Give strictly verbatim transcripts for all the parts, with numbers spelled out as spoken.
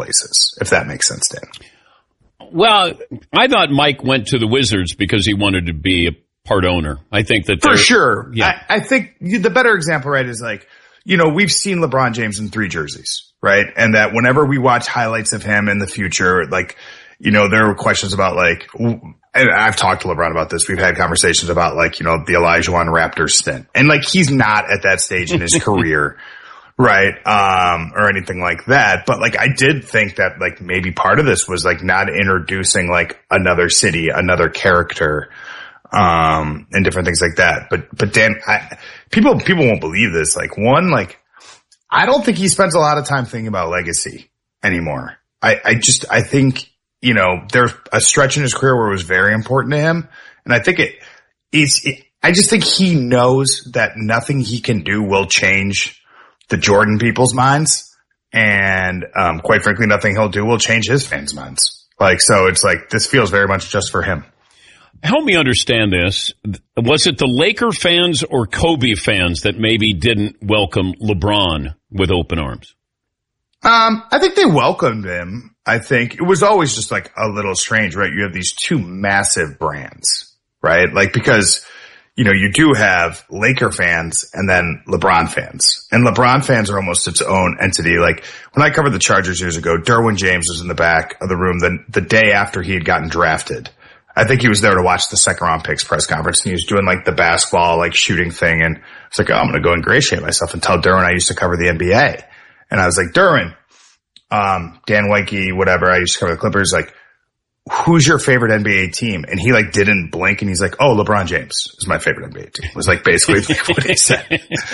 places, if that makes sense, Dan. Well, I thought Mike went to the Wizards because he wanted to be a part owner. I think that for sure. Yeah. I, I think the better example, right, is like, you know, we've seen LeBron James in three jerseys, right? And that whenever we watch highlights of him in the future, like, you know, there were questions about like, and I've talked to LeBron about this. We've had conversations about like, you know, the Olajuwon Raptors stint, and like, he's not at that stage in his career. Right. Um, or anything like that. But like, I did think that like maybe part of this was like not introducing like another city, another character, um, and different things like that. But, but Dan, I, people, people won't believe this. Like one, like, I don't think he spends a lot of time thinking about legacy anymore. I, I just, I think, you know, there's a stretch in his career where it was very important to him. And I think it, it's, it, I just think he knows that nothing he can do will change the Jordan people's minds, and um, quite frankly, nothing he'll do will change his fans' minds. Like, so it's like, this feels very much just for him. Help me understand this. Was it the Laker fans or Kobe fans that maybe didn't welcome LeBron with open arms? Um, I think they welcomed him. I think it was always just like a little strange, right? You have these two massive brands, right? Like, because you know, you do have Laker fans and then LeBron fans. And LeBron fans are almost its own entity. Like, when I covered the Chargers years ago, Derwin James was in the back of the room the, the day after he had gotten drafted. I think he was there to watch the second round picks press conference, and he was doing like the basketball, like shooting thing. And it's like, oh, I'm going to go ingratiate myself and tell Derwin I used to cover the N B A. And I was like, Derwin, um, Dan Weinke, whatever, I used to cover the Clippers, like, who's your favorite N B A team? And he like didn't blink, and he's like, oh, LeBron James is my favorite N B A team. Was like basically like what he said.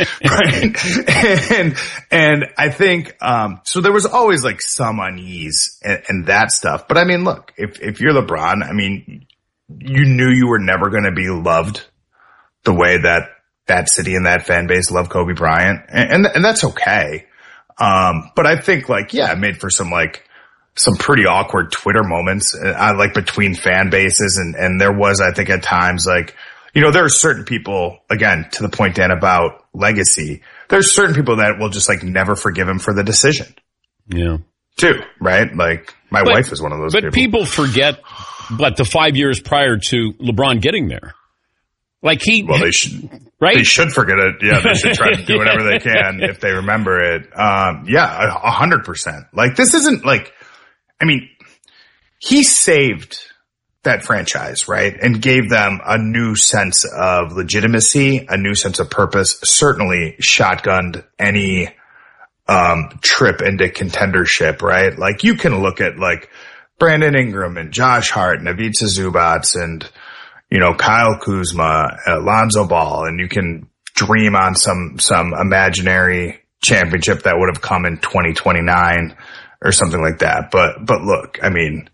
Right. And, and I think, um, so there was always like some unease and, and that stuff. But I mean, look, if, if you're LeBron, I mean, you knew you were never going to be loved the way that that city and that fan base loved Kobe Bryant. And, and, and that's okay. Um, but I think like, yeah, it made for some like, some pretty awkward Twitter moments, uh, like between fan bases. And, and there was, I think at times, like, you know, there are certain people, again, to the point, Dan, about legacy, there's certain people that will just like never forgive him for the decision. Yeah. Too, right? Like my but, wife is one of those but people. But people forget, but the five years prior to LeBron getting there. Like he, well, they should, right? They should forget it. Yeah, they should try to do whatever they can if they remember it. Um, yeah, a hundred percent. Like this isn't like, I mean, he saved that franchise, right? And gave them a new sense of legitimacy, a new sense of purpose, certainly shotgunned any, um, trip into contendership, right? Like you can look at like Brandon Ingram and Josh Hart and Ivica Zubac and, you know, Kyle Kuzma, Lonzo Ball, and you can dream on some, some imaginary championship that would have come in twenty twenty-nine. Or something like that. But, but look, I mean,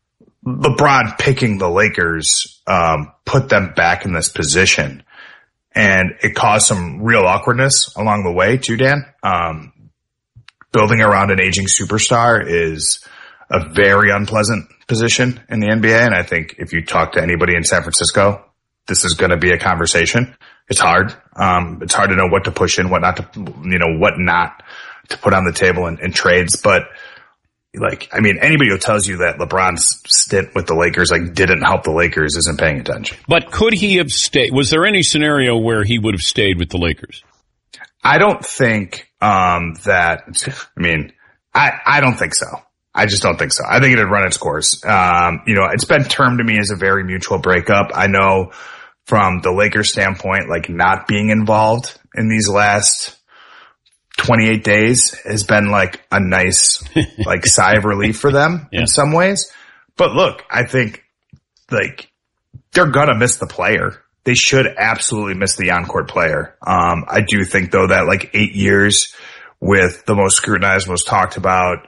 LeBron picking the Lakers, um, put them back in this position, and it caused some real awkwardness along the way too, Dan. Um, building around an aging superstar is a very unpleasant position in the N B A. And I think if you talk to anybody in San Francisco, this is going to be a conversation. It's hard. Um, it's hard to know what to push in, what not to, you know, what not to put on the table in, in trades. But like, I mean, anybody who tells you that LeBron's stint with the Lakers, like, didn't help the Lakers isn't paying attention. But could he have stayed? Was there any scenario where he would have stayed with the Lakers? I don't think, um, that, I mean, I, I don't think so. I just don't think so. I think it had run its course. Um, you know, it's been termed to me as a very mutual breakup. I know from the Lakers standpoint, like not being involved in these last twenty-eight days has been like a nice, like sigh of relief for them yeah. in some ways. But look, I think like they're gonna miss the player. They should absolutely miss the on-court player. Um, I do think though that like eight years with the most scrutinized, most talked about,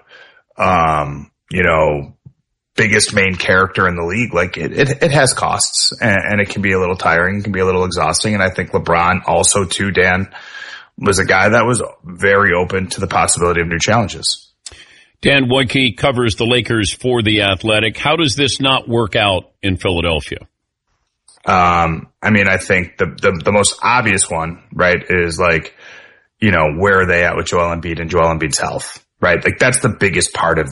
um, you know, biggest main character in the league, like it, it, it has costs and, and it can be a little tiring, it can be a little exhausting. And I think LeBron also too, Dan, was a guy that was very open to the possibility of new challenges. Dan Wojcicki covers the Lakers for The Athletic. How does this not work out in Philadelphia? Um, I mean, I think the, the, the most obvious one, right, is like, you know, where are they at with Joel Embiid and Joel Embiid's health, right? Like that's the biggest part of